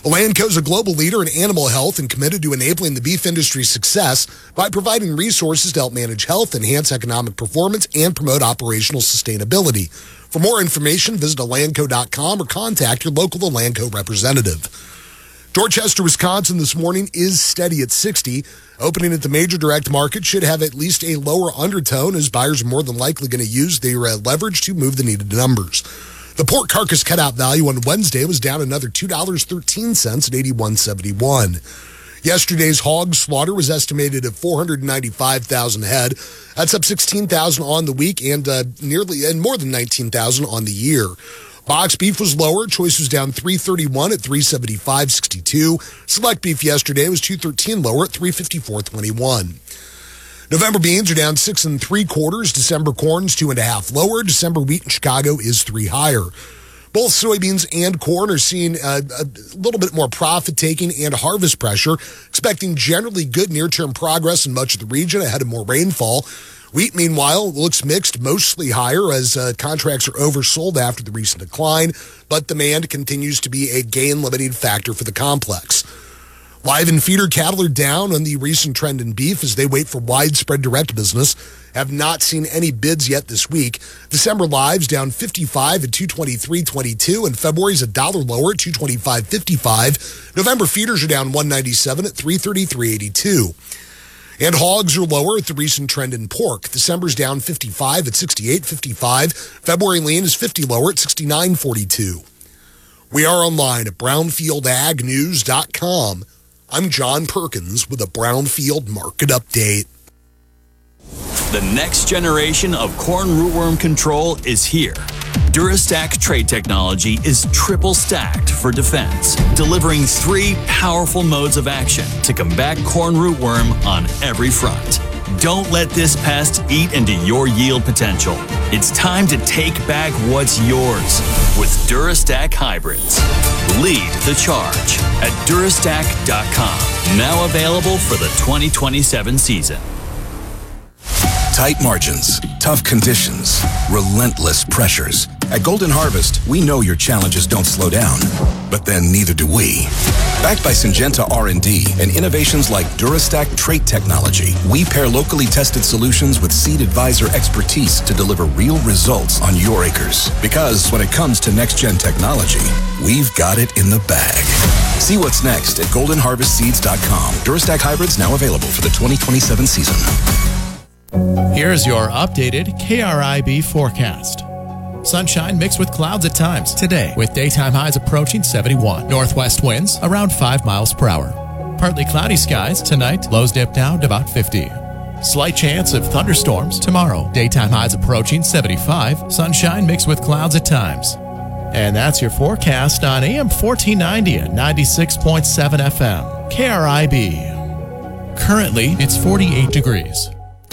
Elanco is a global leader in animal health and committed to enabling the beef industry's success by providing resources to help manage health, enhance economic performance, and promote operational sustainability. For more information, visit elanco.com or contact your local Elanco representative. Dorchester, Wisconsin this morning is steady at 60. Opening at the major direct market should have at least a lower undertone as buyers are more than likely going to use their leverage to move the needed numbers. The pork carcass cutout value on Wednesday was down another $2.13 at $81.71. Yesterday's hog slaughter was estimated at 495,000 head. That's up 16,000 on the week and more than 19,000 on the year. Box beef was lower. Choice was down $3.31 at $375.62. Select beef yesterday was $2.13 lower at $354.21. November beans are down 6 3/4. December corn's 2.5 lower. December wheat in Chicago is 3 higher. Both soybeans and corn are seeing a little bit more profit taking and harvest pressure, expecting generally good near-term progress in much of the region ahead of more rainfall. Wheat, meanwhile, looks mixed, mostly higher as contracts are oversold after the recent decline, but demand continues to be a gain-limiting factor for the complex. Live and feeder cattle are down on the recent trend in beef as they wait for widespread direct business. Have not seen any bids yet this week. December lives down 55 at $223.22, and February's $1 lower at $225.55. November feeders are down $197 at $333.82. And hogs are lower at the recent trend in pork. December's down 55 at $68.55. February lean is 50 lower at $69.42. We are online at brownfieldagnews.com. I'm John Perkins with a Brownfield Market Update. The next generation of corn rootworm control is here. Durastack trait technology is triple stacked for defense, delivering 3 powerful modes of action to combat corn rootworm on every front. Don't let this pest eat into your yield potential. It's time to take back what's yours with Durastack hybrids. Lead the charge at Durastack.com. Now available for the 2027 season. Tight margins, tough conditions, relentless pressures. At Golden Harvest, we know your challenges don't slow down, but then neither do we. Backed by Syngenta R&D and innovations like Durastack trait technology, we pair locally tested solutions with Seed Advisor expertise to deliver real results on your acres. Because when it comes to next-gen technology, we've got it in the bag. See what's next at goldenharvestseeds.com. Durastack hybrids now available for the 2027 season. Here's your updated KRIB forecast. Sunshine mixed with clouds at times today, with daytime highs approaching 71. Northwest winds around 5 miles per hour. Partly cloudy skies tonight, lows dip down to about 50. Slight chance of thunderstorms tomorrow. Daytime highs approaching 75. Sunshine mixed with clouds at times. And that's your forecast on AM 1490 at 96.7 FM. KRIB. Currently, it's 48 degrees.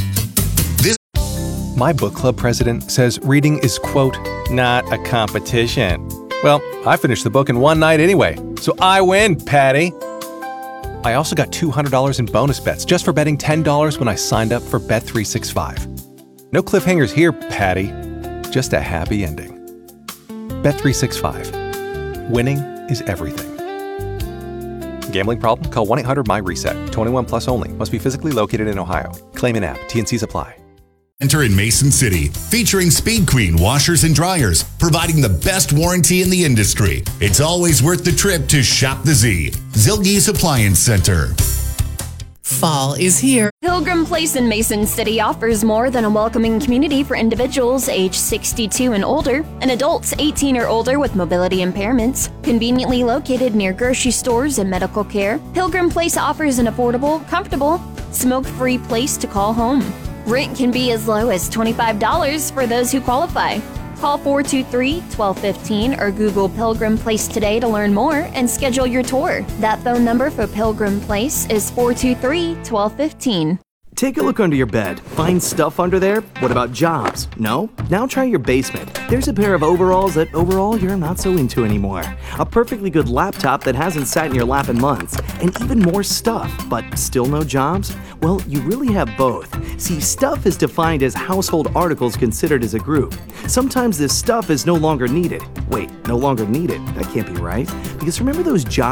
My book club president says reading is, quote, not a competition. Well, I finished the book in one night anyway, so I win, Patty. I also got $200 in bonus bets just for betting $10 when I signed up for Bet365. No cliffhangers here, Patty. Just a happy ending. Bet365. Winning is everything. Gambling problem? Call 1-800-MY-RESET. 21 plus only. Must be physically located in Ohio. Claim in app. T&Cs apply. Center in Mason City, featuring Speed Queen washers and dryers, providing the best warranty in the industry. It's always worth the trip to Shop the Z. Zilge's Appliance Center. Fall is here. Pilgrim Place in Mason City offers more than a welcoming community for individuals age 62 and older and adults 18 or older with mobility impairments. Conveniently located near grocery stores and medical care, Pilgrim Place offers an affordable, comfortable, smoke-free place to call home. Rent can be as low as $25 for those who qualify. Call 423-1215 or Google Pilgrim Place today to learn more and schedule your tour. That phone number for Pilgrim Place is 423-1215. Take a look under your bed. Find stuff under there? What about jobs? No? Now try your basement. There's a pair of overalls that overall you're not so into anymore. A perfectly good laptop that hasn't sat in your lap in months. And even more stuff, but still no jobs? Well, you really have both. See, stuff is defined as household articles considered as a group. Sometimes this stuff is no longer needed. Wait, no longer needed? That can't be right. Because remember those jobs